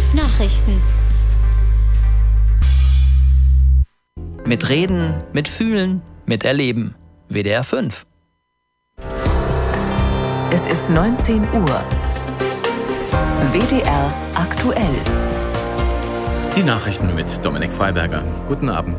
5 Nachrichten. Mit Reden, mit Fühlen, mit Erleben. WDR 5. Es ist 19 Uhr. WDR aktuell. Die Nachrichten mit Dominik Freiberger. Guten Abend.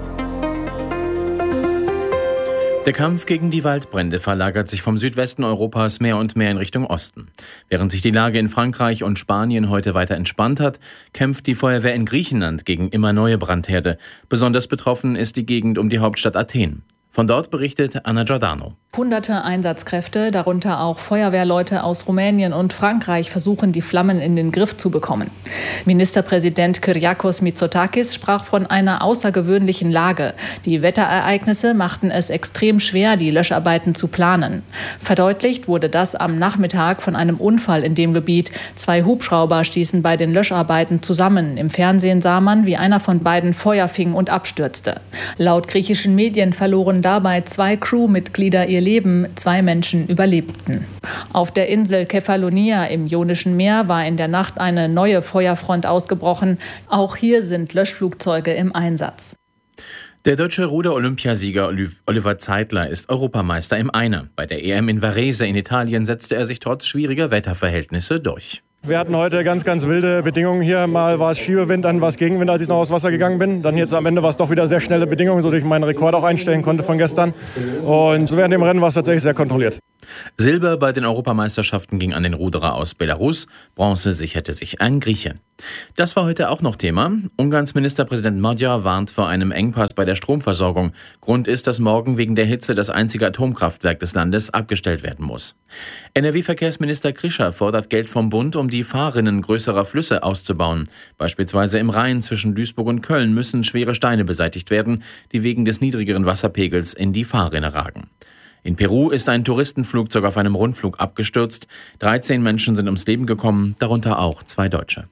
Der Kampf gegen die Waldbrände verlagert sich vom Südwesten Europas mehr und mehr in Richtung Osten. Während sich die Lage in Frankreich und Spanien heute weiter entspannt hat, kämpft die Feuerwehr in Griechenland gegen immer neue Brandherde. Besonders betroffen ist die Gegend um die Hauptstadt Athen. Von dort berichtet Anna Giordano. Hunderte Einsatzkräfte, darunter auch Feuerwehrleute aus Rumänien und Frankreich, versuchen, die Flammen in den Griff zu bekommen. Ministerpräsident Kyriakos Mitsotakis sprach von einer außergewöhnlichen Lage. Die Wetterereignisse machten es extrem schwer, die Löscharbeiten zu planen. Verdeutlicht wurde das am Nachmittag von einem Unfall in dem Gebiet. 2 Hubschrauber stießen bei den Löscharbeiten zusammen. Im Fernsehen sah man, wie einer von beiden Feuer fing und abstürzte. Laut griechischen Medien verloren dabei 2 Crewmitglieder ihr Leben, 2 Menschen überlebten. Auf der Insel Kefalonia im Ionischen Meer war in der Nacht eine neue Feuerfront ausgebrochen. Auch hier sind Löschflugzeuge im Einsatz. Der deutsche Ruder-Olympiasieger Oliver Zeitler ist Europameister im Einer. Bei der EM in Varese in Italien setzte er sich trotz schwieriger Wetterverhältnisse durch. Wir hatten heute ganz wilde Bedingungen hier. Mal war es Schiebewind, dann war es Gegenwind, als ich noch aufs Wasser gegangen bin. Dann jetzt am Ende war es doch wieder sehr schnelle Bedingungen, sodass ich meinen Rekord auch einstellen konnte von gestern. Und während dem Rennen war es tatsächlich sehr kontrolliert. Silber bei den Europameisterschaften ging an den Ruderer aus Belarus. Bronze sicherte sich ein Grieche. Das war heute auch noch Thema. Ungarns Ministerpräsident Magyar warnt vor einem Engpass bei der Stromversorgung. Grund ist, dass morgen wegen der Hitze das einzige Atomkraftwerk des Landes abgestellt werden muss. NRW-Verkehrsminister Krischer fordert Geld vom Bund, um die Fahrrinnen größerer Flüsse auszubauen. Beispielsweise im Rhein zwischen Duisburg und Köln müssen schwere Steine beseitigt werden, die wegen des niedrigeren Wasserpegels in die Fahrrinne ragen. In Peru ist ein Touristenflugzeug auf einem Rundflug abgestürzt. 13 Menschen sind ums Leben gekommen, darunter auch 2 Deutsche.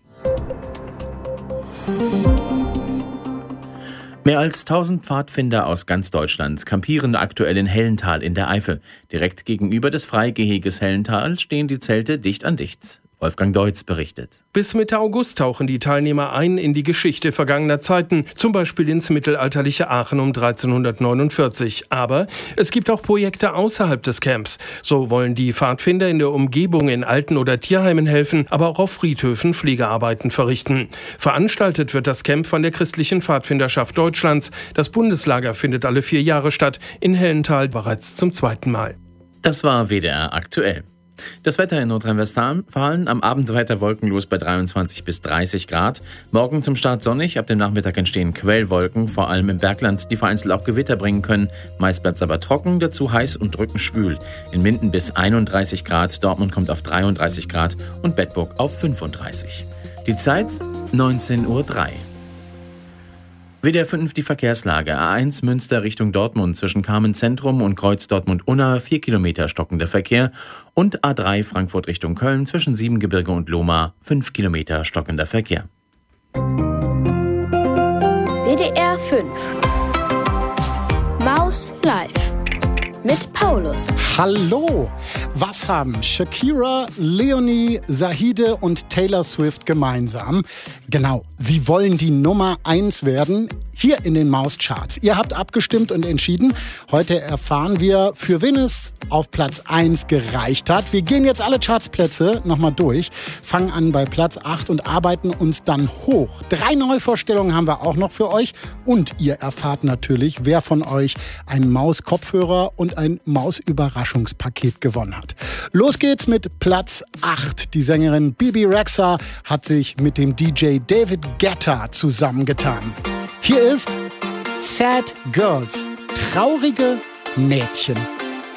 Mehr als 1000 Pfadfinder aus ganz Deutschland campieren aktuell in Hellental in der Eifel. Direkt gegenüber des Freigeheges Hellental stehen die Zelte dicht an dicht. Wolfgang Deutz berichtet. Bis Mitte August tauchen die Teilnehmer ein in die Geschichte vergangener Zeiten, zum Beispiel ins mittelalterliche Aachen um 1349. Aber es gibt auch Projekte außerhalb des Camps. So wollen die Pfadfinder in der Umgebung in Alten- oder Tierheimen helfen, aber auch auf Friedhöfen Pflegearbeiten verrichten. Veranstaltet wird das Camp von der Christlichen Pfadfinderschaft Deutschlands. Das Bundeslager findet alle 4 Jahre statt, in Hellental bereits zum 2. Mal. Das war WDR aktuell. Das Wetter in Nordrhein-Westfalen, am Abend weiter wolkenlos bei 23 bis 30 Grad. Morgen zum Start sonnig, ab dem Nachmittag entstehen Quellwolken, vor allem im Bergland, die vereinzelt auch Gewitter bringen können. Meist bleibt es aber trocken, dazu heiß und drückend schwül. In Minden bis 31 Grad, Dortmund kommt auf 33 Grad und Bedburg auf 35. Die Zeit 19:03 Uhr. WDR 5 die Verkehrslage. A1 Münster Richtung Dortmund zwischen Kamen Zentrum und Kreuz Dortmund-Unna 4 Kilometer stockender Verkehr und A3 Frankfurt Richtung Köln zwischen Siebengebirge und Lohmar 5 Kilometer stockender Verkehr. WDR 5 Maus Live mit Paulus. Hallo! Was haben Shakira, Leonie, Zahide und Taylor Swift gemeinsam? Genau, sie wollen die Nummer 1 werden, hier in den Mauscharts. Ihr habt abgestimmt und entschieden. Heute erfahren wir, für wen es auf Platz 1 gereicht hat. Wir gehen jetzt alle Chartsplätze nochmal durch, fangen an bei Platz 8 und arbeiten uns dann hoch. 3 Neuvorstellungen haben wir auch noch für euch. Und ihr erfahrt natürlich, wer von euch einen Maus-Kopfhörer und ein Maus-Überraschungspaket gewonnen hat. Los geht's mit Platz 8. Die Sängerin Bibi Rexha hat sich mit dem DJ David Guetta zusammengetan. Hier ist Sad Girls, traurige Mädchen.